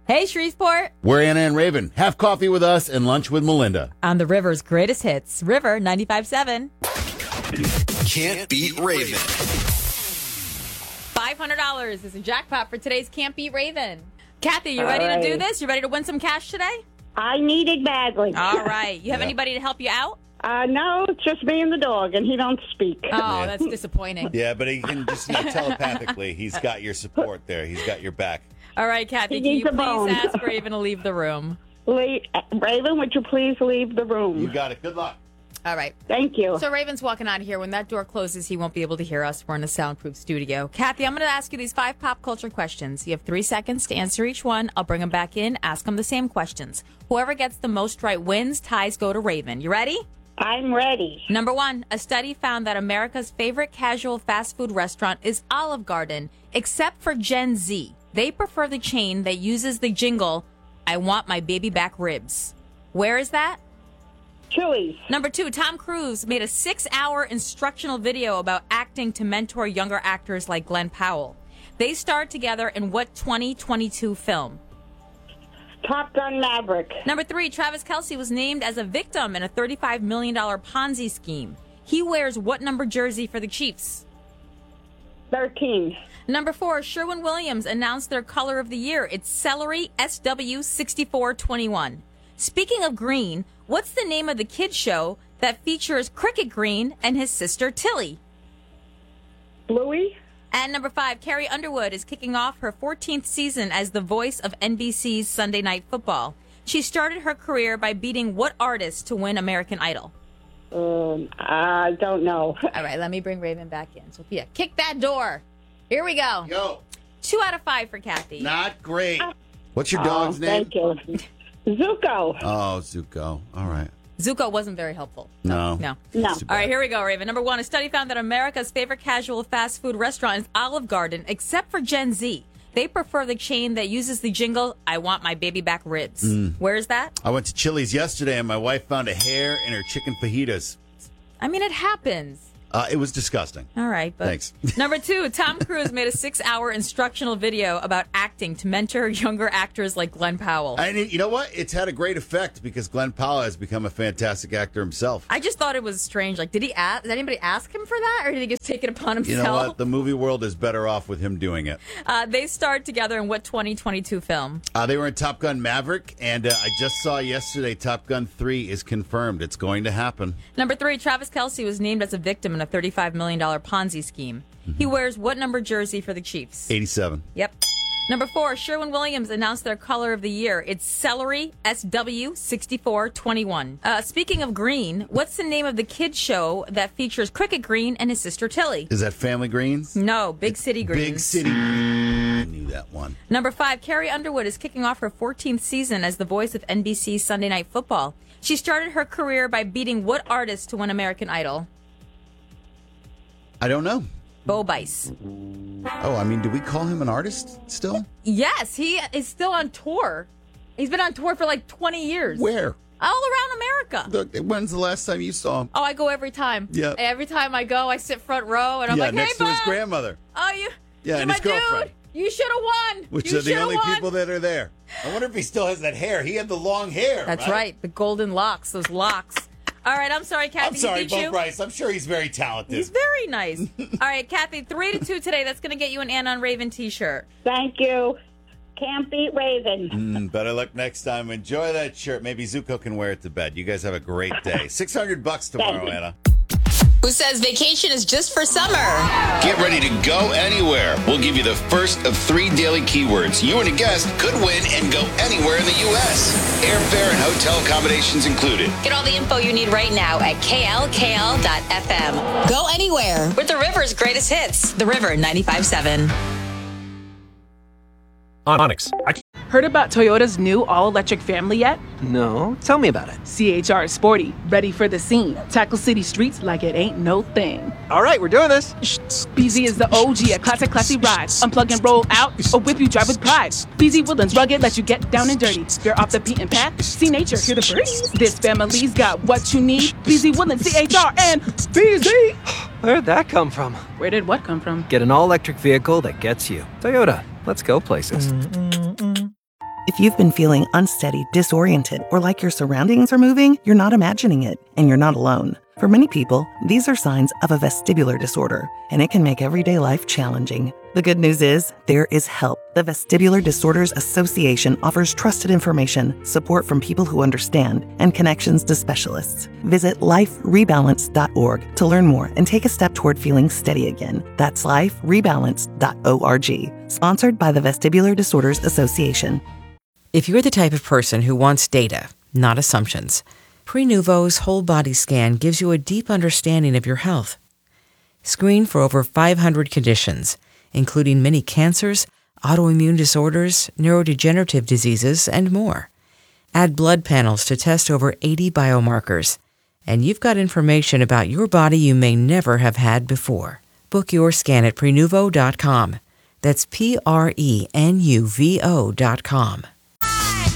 Hey, Shreveport. We're Anna and Raven. Have coffee with us and lunch with Melinda. On the River's greatest hits, River 95.7. Can't Beat Raven. $500 is a jackpot for today's Can't Beat Raven. Kathy, you ready to do this? You ready to win some cash today? I need it badly. All right. You have anybody to help you out? No, it's just me and the dog, and he don't speak. Oh, that's disappointing. Yeah, but he can just telepathically. He's got your support there. He's got your back. All right, Kathy, He can you needs a please bone. ask Raven to leave the room? Raven, would you please leave the room? You got it. Good luck. All right. Thank you. So Raven's walking out of here. When that door closes, he won't be able to hear us. We're in a soundproof studio. Kathy, I'm going to ask you these 5 pop culture questions. You have 3 seconds to answer each one. I'll bring them back in, ask them the same questions. Whoever gets the most right wins. Ties go to Raven. You ready? I'm ready. Number 1, a study found that America's favorite casual fast food restaurant is Olive Garden, except for Gen Z. They prefer the chain that uses the jingle, "I want my baby back ribs." Where is that? Chili's. Number 2, Tom Cruise made a 6-hour instructional video about acting to mentor younger actors like Glenn Powell. They starred together in what 2022 film? Top Gun Maverick. Number 3, Travis Kelce was named as a victim in a $35 million Ponzi scheme. He wears what number jersey for the Chiefs? 13. Number 4, Sherwin-Williams announced their color of the year. It's celery SW6421. Speaking of green, what's the name of the kids show that features Cricket Green and his sister Tilly? Bluey. And number 5, Carrie Underwood is kicking off her 14th season as the voice of NBC's Sunday Night Football. She started her career by beating what artist to win American Idol? I don't know. All right, let me bring Raven back in. Sophia, kick that door. Here we go. Yo. 2 out of 5 for Kathy. Not great. What's your dog's name? Thank you. Zuko. Oh, Zuko. All right. Zuko wasn't very helpful. No. No. No. Too bad. All right, here we go, Raven. Number 1, a study found that America's favorite casual fast food restaurant is Olive Garden, except for Gen Z. They prefer the chain that uses the jingle, "I want my baby back ribs." Where is that? I went to Chili's yesterday, and my wife found a hair in her chicken fajitas. I mean, it happens. It was disgusting. All right. But Thanks. Number 2, Tom Cruise made a 6-hour instructional video about acting to mentor younger actors like Glenn Powell. And you know what? It's had a great effect because Glenn Powell has become a fantastic actor himself. I just thought it was strange. Like, did anybody ask him for that, or did he just take it upon himself? You know what? The movie world is better off with him doing it. They starred together in what 2022 film? They were in Top Gun Maverick, and I just saw yesterday Top Gun 3 is confirmed. It's going to happen. Number 3, Travis Kelce was named as a victim in a $35 million Ponzi scheme. He wears what number jersey for the Chiefs? 87. Yep. Number 4, Sherwin-Williams announced their color of the year. It's celery SW6421. Speaking of green, what's the name of the kids show that features Cricket Green and his sister Tilly? Is that Family Greens? No, Big City Greens. Big City Greens. I knew that one. Number 5, Carrie Underwood is kicking off her 14th season as the voice of NBC's Sunday Night Football. She started her career by beating what artist to win American Idol? I don't know. Bo Bice. Oh, I mean, do we call him an artist still? Yes, he is still on tour. He's been on tour for like 20 years. Where? All around America. When's the last time you saw him? Oh, I go every time. Yeah. Every time I go, I sit front row, and I'm like, hey, next to his Bob. grandmother. Oh, you. Yeah, you're and my his girlfriend. Dude. You should have won. Which you are the only won. people that are there. I wonder if he still has that hair. He had the long hair. That's right. The golden locks, those locks. All right, I'm sorry, Kathy. I'm sorry, he beat Bo you. Bryce. I'm sure he's very talented. He's very nice. All right, Kathy, 3-2 today. That's going to get you an Anna on Raven t-shirt. Thank you. Can't beat Raven. Better luck next time. Enjoy that shirt. Maybe Zuko can wear it to bed. You guys have a great day. $600 tomorrow, Anna. Who says vacation is just for summer? Get ready to go anywhere. We'll give you the first of 3 daily keywords. You and a guest could win and go anywhere in the U.S. Airfare and hotel accommodations included. Get all the info you need right now at klkl.fm. Go anywhere with the River's greatest hits. The River 95.7. Onyx. Heard about Toyota's new all-electric family yet? No, tell me about it. CHR is sporty, ready for the scene. Tackle city streets like it ain't no thing. All right, we're doing this. BZ is the OG, a classy ride. Unplug and roll out, or whip you drive with pride. BZ Woodlands rugged, let you get down and dirty. You're off the beaten path, see nature, hear the birdies. This family's got what you need. BZ Woodlands, CHR, and BZ. Where'd that come from? Where did what come from? Get an all-electric vehicle that gets you. Toyota, let's go places. If you've been feeling unsteady, disoriented, or like your surroundings are moving, you're not imagining it, and you're not alone. For many people, these are signs of a vestibular disorder, and it can make everyday life challenging. The good news is, there is help. The Vestibular Disorders Association offers trusted information, support from people who understand, and connections to specialists. Visit liferebalance.org to learn more and take a step toward feeling steady again. That's liferebalance.org. Sponsored by the Vestibular Disorders Association. If you're the type of person who wants data, not assumptions, Prenuvo's whole body scan gives you a deep understanding of your health. Screen for over 500 conditions, including many cancers, autoimmune disorders, neurodegenerative diseases, and more. Add blood panels to test over 80 biomarkers, and you've got information about your body you may never have had before. Book your scan at Prenuvo.com. That's Prenuvo.com.